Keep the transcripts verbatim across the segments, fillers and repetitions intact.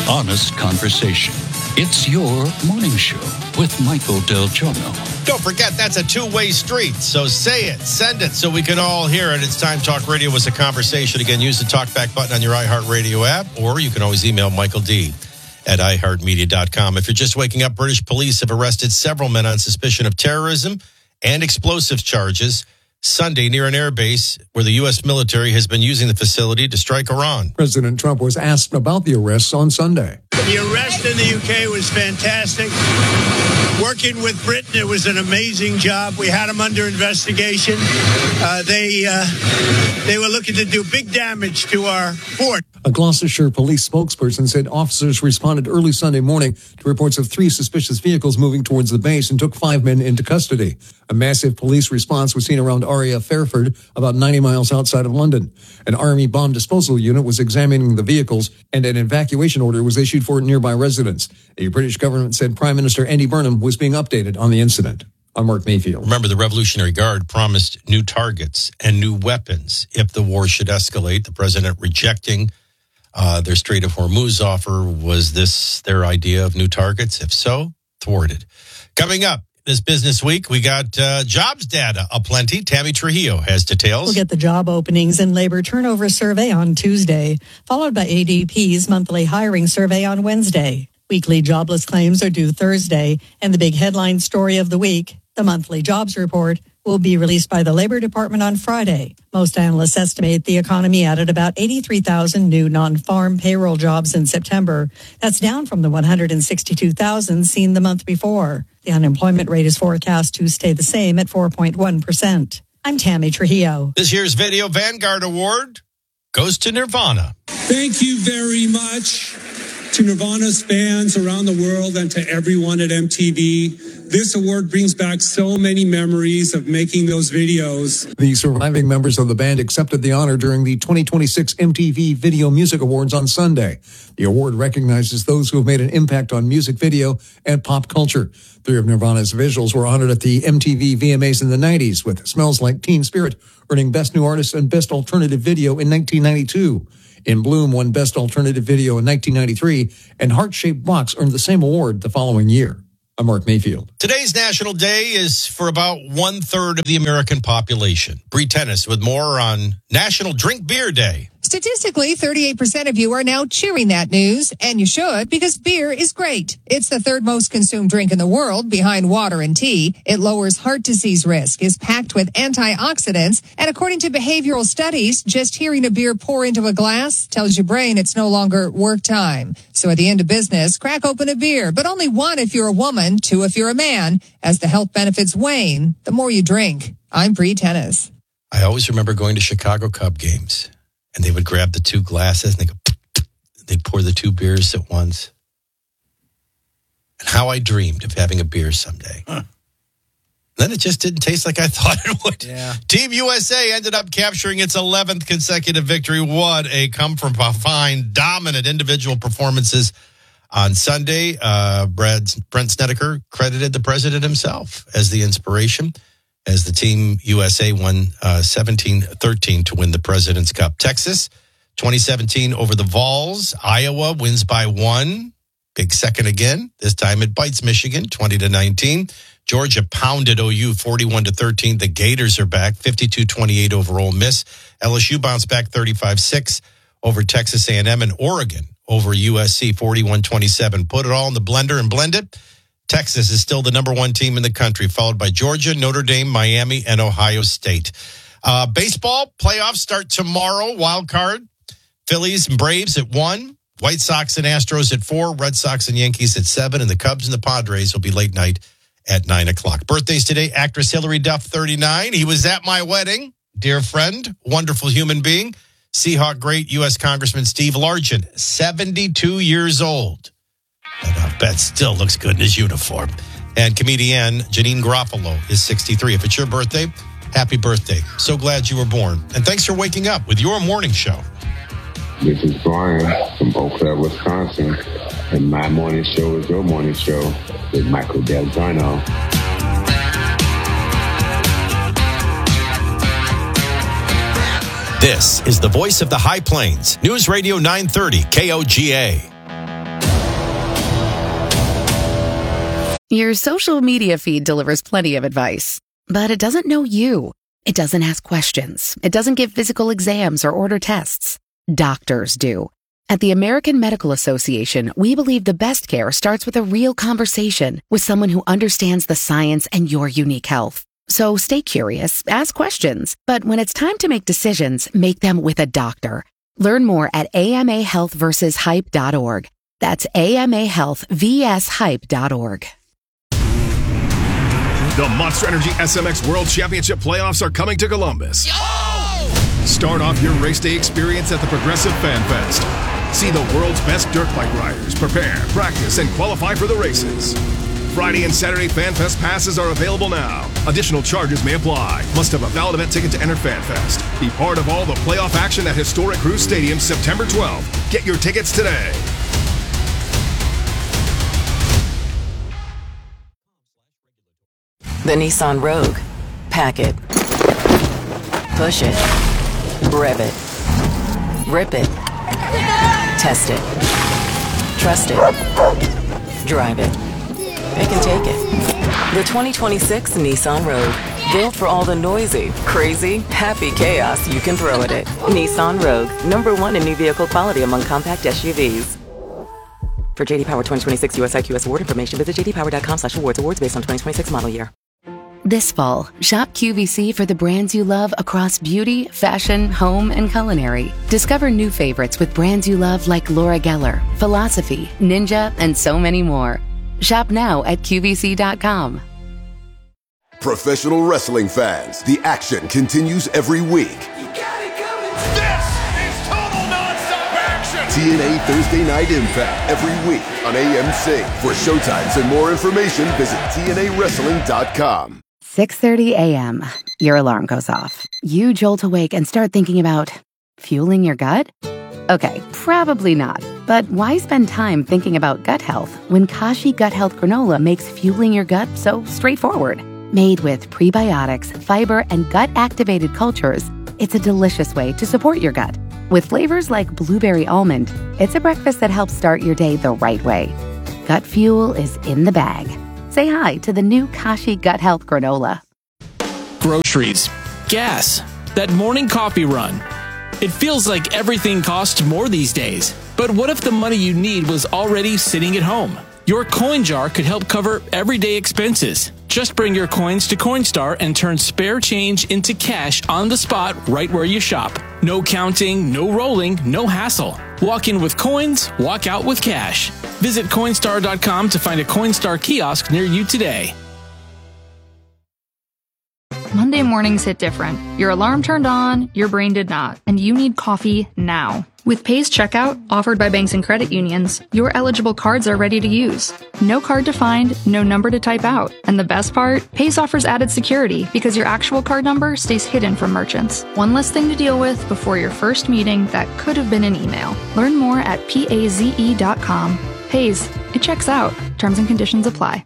honest conversation. It's your morning show with Michael Del Giorno. Don't forget, that's a two-way street. So say it, send it, so we can all hear it. It's Time Talk Radio was a conversation. Again, use the talkback button on your iHeartRadio app, or you can always email Michael D. at i heart media dot com. If you're just waking up, British police have arrested several men on suspicion of terrorism and explosives charges Sunday near an air base where the U S military has been using the facility to strike Iran. President Trump was asked about the arrests on Sunday. The arrest in the U K was fantastic. Working with Britain, it was an amazing job. We had them under investigation. Uh, they uh, they were looking to do big damage to our fort. A Gloucestershire police spokesperson said officers responded early Sunday morning to reports of three suspicious vehicles moving towards the base and took five men into custody. A massive police response was seen around Aria Fairford, about ninety miles outside of London. An Army bomb disposal unit was examining the vehicles, and an evacuation order was issued for nearby residents. The British government said Prime Minister Andy Burnham was being updated on the incident. I'm Mark Mayfield. Remember, the Revolutionary Guard promised new targets and new weapons if the war should escalate. The president rejecting uh, their Strait of Hormuz offer. Was this their idea of new targets? If so, thwarted. Coming up this business week, we got uh, jobs data aplenty. Tammy Trujillo has details. We'll get the job openings and labor turnover survey on Tuesday, followed by A D P's monthly hiring survey on Wednesday. Weekly jobless claims are due Thursday, and the big headline story of the week, the monthly jobs report, will be released by the Labor Department on Friday. Most analysts estimate the economy added about eighty-three thousand new non-farm payroll jobs in September. That's down from the one hundred sixty-two thousand seen the month before. The unemployment rate is forecast to stay the same at four point one percent. I'm Tammy Trujillo. This year's Video Vanguard Award goes to Nirvana. Thank you very much to Nirvana's fans around the world and to everyone at M T V. This award brings back so many memories of making those videos. The surviving members of the band accepted the honor during the twenty twenty-six M T V Video Music Awards on Sunday. The award recognizes those who have made an impact on music video and pop culture. Three of Nirvana's visuals were honored at the M T V V M As in the nineties, with Smells Like Teen Spirit earning Best New Artist and Best Alternative Video in nineteen ninety-two. In Bloom won Best Alternative Video in nineteen ninety-three, and Heart Shaped Box earned the same award the following year. I'm Mark Mayfield. Today's National Day is for about one-third of the American population. Bree Tennis with more on National Drink Beer Day. Statistically, thirty-eight percent of you are now cheering that news, and you should, because beer is great. It's the third most consumed drink in the world, behind water and tea. It lowers heart disease risk, is packed with antioxidants, and according to behavioral studies, just hearing a beer pour into a glass tells your brain it's no longer work time. So at the end of business, crack open a beer, but only one if you're a woman, two if you're a man. As the health benefits wane, the more you drink. I'm Bree Tennis. I always remember going to Chicago Cub games. And they would grab the two glasses and they go, they pour the two beers at once. And how I dreamed of having a beer someday. Huh. Then it just didn't taste like I thought it would. Yeah. Team U S A ended up capturing its eleventh consecutive victory. What a come from behind, dominant individual performances on Sunday. Uh, Brad, Brent Snedeker credited the president himself as the inspiration, as the Team U S A won uh, seventeen thirteen to win the President's Cup. Texas, twenty seventeen over the Vols. Iowa wins by one. Big second again. This time it bites Michigan, twenty to nineteen. Georgia pounded O U forty-one to thirteen. The Gators are back, fifty-two twenty-eight over Ole Miss. L S U bounced back thirty-five six over Texas A and M, and Oregon over U S C forty-one twenty-seven. Put it all in the blender and blend it. Texas is still the number one team in the country, followed by Georgia, Notre Dame, Miami, and Ohio State. Uh, baseball playoffs start tomorrow. Wild card, Phillies and Braves at one, White Sox and Astros at four, Red Sox and Yankees at seven, and the Cubs and the Padres will be late night at nine o'clock. Birthdays today, actress Hilary Duff, thirty-nine. He was at my wedding. Dear friend, wonderful human being. Seahawk great U S Congressman Steve Largent, seventy-two years old. And I bet still looks good in his uniform. And comedian Janine Garofalo is sixty-three. If it's your birthday, happy birthday. So glad you were born. And thanks for waking up with your morning show. This is Brian from Eau Claire, Wisconsin. And my morning show is your morning show with Michael Del Giorno. This is the voice of the High Plains, News Radio nine thirty K O G A. Your social media feed delivers plenty of advice, but it doesn't know you. It doesn't ask questions. It doesn't give physical exams or order tests. Doctors do. At the American Medical Association, we believe the best care starts with a real conversation with someone who understands the science and your unique health. So stay curious, ask questions, but when it's time to make decisions, make them with a doctor. Learn more at A M A health versus hype dot org. That's A M A health versus hype dot org. The Monster Energy S M X World Championship playoffs are coming to Columbus. Yo! Start off your race day experience at the Progressive Fan Fest. See the world's best dirt bike riders prepare, practice, and qualify for the races. Friday and Saturday Fan Fest passes are available now. Additional charges may apply. Must have a valid event ticket to enter Fan Fest. Be part of all the playoff action at Historic Cruise Stadium September twelfth. Get your tickets today. The Nissan Rogue. Pack it. Push it. Rev it. Rip it. Test it. Trust it. Drive it. It can take it. The twenty twenty-six Nissan Rogue. Built for all the noisy, crazy, happy chaos you can throw at it. Nissan Rogue. Number one in new vehicle quality among compact S U Vs. For J D Power twenty twenty-six U S I Q S award information, visit j d power dot com slash awards. Awards based on twenty twenty-six model year. This fall, shop Q V C for the brands you love across beauty, fashion, home, and culinary. Discover new favorites with brands you love like Laura Geller, Philosophy, Ninja, and so many more. Shop now at Q V C dot com. Professional wrestling fans, the action continues every week. You got it coming. This is total nonstop action. T N A Thursday Night Impact every week on A M C. For showtimes and more information, visit T N A wrestling dot com. six thirty a.m. Your alarm goes off. You jolt awake and start thinking about fueling your gut? Okay, probably not. But why spend time thinking about gut health when Kashi Gut Health Granola makes fueling your gut so straightforward? Made with prebiotics, fiber, and gut-activated cultures, it's a delicious way to support your gut. With flavors like blueberry almond, it's a breakfast that helps start your day the right way. Gut fuel is in the bag. Say hi to the new Kashi Gut Health Granola. Groceries, gas, that morning coffee run. It feels like everything costs more these days. But what if the money you need was already sitting at home? Your coin jar could help cover everyday expenses. Just bring your coins to Coinstar and turn spare change into cash on the spot right where you shop. No counting, no rolling, no hassle. Walk in with coins, walk out with cash. Visit Coinstar dot com to find a Coinstar kiosk near you today. Monday mornings hit different. Your alarm turned on, your brain did not, and you need coffee now. With Pace Checkout, offered by banks and credit unions, your eligible cards are ready to use. No card to find, no number to type out. And the best part? Pace offers added security because your actual card number stays hidden from merchants. One less thing to deal with before your first meeting that could have been an email. Learn more at paze dot com. Pace, it checks out. Terms and conditions apply.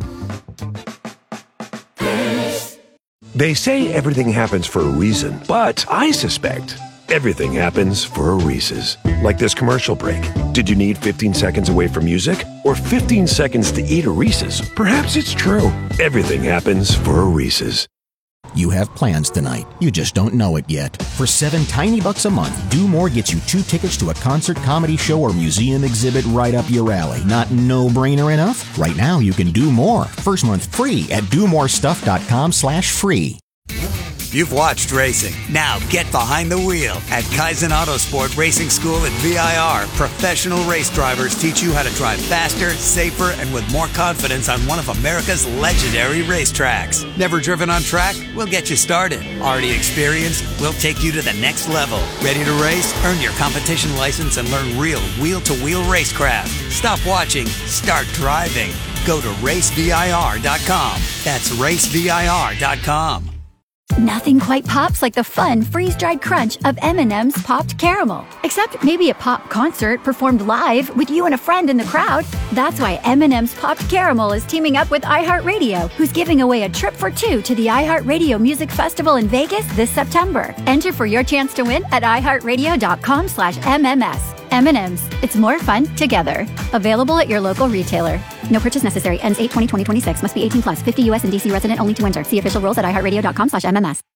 They say everything happens for a reason, but I suspect everything happens for a Reese's. Like this commercial break. Did you need fifteen seconds away from music? Or fifteen seconds to eat a Reese's? Perhaps it's true. Everything happens for a Reese's. You have plans tonight. You just don't know it yet. For seven tiny bucks a month, Do More gets you two tickets to a concert, comedy show, or museum exhibit right up your alley. Not no-brainer enough? Right now, you can do more. First month free at do more stuff dot com slash free. You've watched racing. Now get behind the wheel. At Kaizen Autosport Racing School at V I R, professional race drivers teach you how to drive faster, safer, and with more confidence on one of America's legendary racetracks. Never driven on track? We'll get you started. Already experienced? We'll take you to the next level. Ready to race? Earn your competition license and learn real wheel-to-wheel racecraft. Stop watching. Start driving. Go to race V I R dot com. That's race V I R dot com. Nothing quite pops like the fun freeze-dried crunch of M and M's Popped Caramel. Except maybe a pop concert performed live with you and a friend in the crowd. That's why M and M's Popped Caramel is teaming up with iHeartRadio, who's giving away a trip for two to the iHeartRadio Music Festival in Vegas this September. Enter for your chance to win at i heart radio dot com slash M M S. M and M's. It's more fun together. Available at your local retailer. No purchase necessary. Ends eight twenty twenty twenty-six. Must be eighteen plus. fifty U S and D C resident only to enter. See official rules at i heart radio dot com slash M M S.